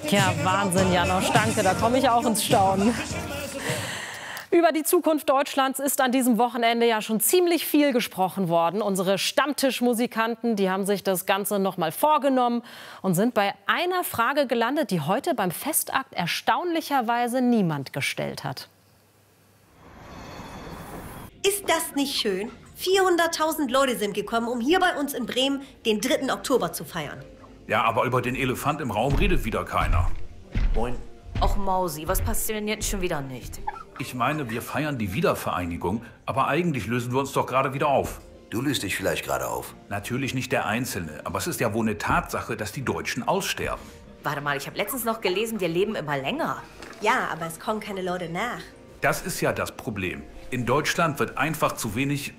Ja, Wahnsinn, Janosch, danke, da komme ich auch ins Staunen. Über die Zukunft Deutschlands ist an diesem Wochenende ja schon ziemlich viel gesprochen worden. Unsere Stammtischmusikanten, die haben sich das Ganze noch mal vorgenommen und sind bei einer Frage gelandet, die heute beim Festakt erstaunlicherweise niemand gestellt hat. Ist das nicht schön? 400.000 Leute sind gekommen, um hier bei uns in Bremen den 3. Oktober zu feiern. Ja, aber über den Elefant im Raum redet wieder keiner. Moin. Och Mausi, was passt denn jetzt schon wieder nicht? Ich meine, wir feiern die Wiedervereinigung, aber eigentlich lösen wir uns doch gerade wieder auf. Du löst dich vielleicht gerade auf. Natürlich nicht der Einzelne, aber es ist ja wohl eine Tatsache, dass die Deutschen aussterben. Warte mal, ich habe letztens noch gelesen, wir leben immer länger. Ja, aber es kommen keine Leute nach. Das ist ja das Problem. In Deutschland wird einfach zu wenig,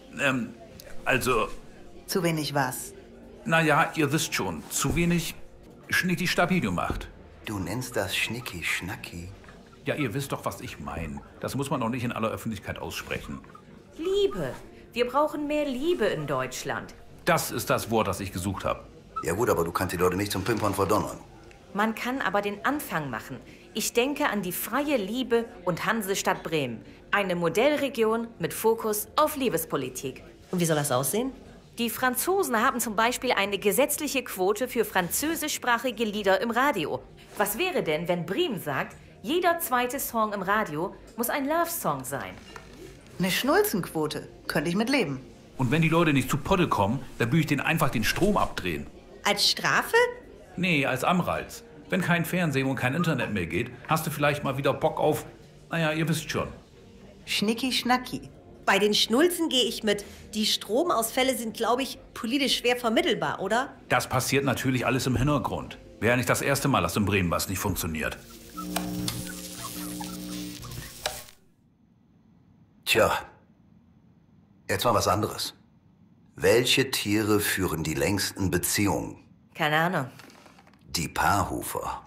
Zu wenig was? naja, ihr wisst schon, zu wenig Schnicki-Stabi gemacht. Du nennst das Schnicki-Schnacki. Ja, ihr wisst doch, was ich meine. Das muss man doch nicht in aller Öffentlichkeit aussprechen. Liebe. Wir brauchen mehr Liebe in Deutschland. Das ist das Wort, das ich gesucht habe. Ja gut, aber du kannst die Leute nicht zum Pimpern verdonnern. Man kann aber den Anfang machen. Ich denke an die freie Liebe und Hansestadt Bremen. Eine Modellregion mit Fokus auf Liebespolitik. Und wie soll das aussehen? Die Franzosen haben zum Beispiel eine gesetzliche Quote für französischsprachige Lieder im Radio. Was wäre denn, wenn Bremen sagt, jeder zweite Song im Radio muss ein Love-Song sein? Eine Schnulzenquote. Könnte ich mit leben. Und wenn die Leute nicht zu Potte kommen, dann würde ich denen einfach den Strom abdrehen. Als Strafe? Nee, als Anreiz. Wenn kein Fernsehen und kein Internet mehr geht, hast du vielleicht mal wieder Bock auf, naja, ihr wisst schon. Schnicki-Schnacki. Bei den Schnulzen gehe ich mit. Die Stromausfälle sind, glaube ich, politisch schwer vermittelbar, oder? Das passiert natürlich alles im Hintergrund. Wäre ja nicht das erste Mal, dass in Bremen was nicht funktioniert. Tja, jetzt mal was anderes. Welche Tiere führen die längsten Beziehungen? Keine Ahnung. Die Paarhufer.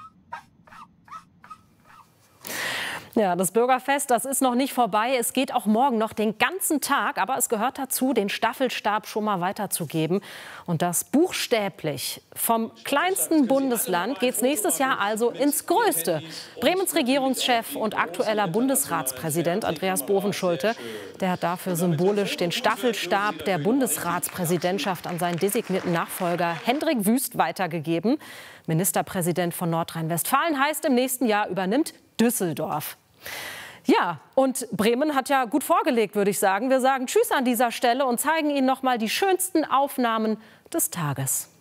Ja, das Bürgerfest, das ist noch nicht vorbei. Es geht auch morgen noch den ganzen Tag. Aber es gehört dazu, den Staffelstab schon mal weiterzugeben. Und das buchstäblich. Vom kleinsten Bundesland geht es nächstes Jahr also ins größte. Bremens Regierungschef und aktueller Bundesratspräsident Andreas Bovenschulte, der hat dafür symbolisch den Staffelstab der Bundesratspräsidentschaft an seinen designierten Nachfolger Hendrik Wüst weitergegeben. Ministerpräsident von Nordrhein-Westfalen heißt, im nächsten Jahr übernimmt Düsseldorf. Ja, und Bremen hat ja gut vorgelegt, würde ich sagen. Wir sagen Tschüss an dieser Stelle und zeigen Ihnen noch mal die schönsten Aufnahmen des Tages.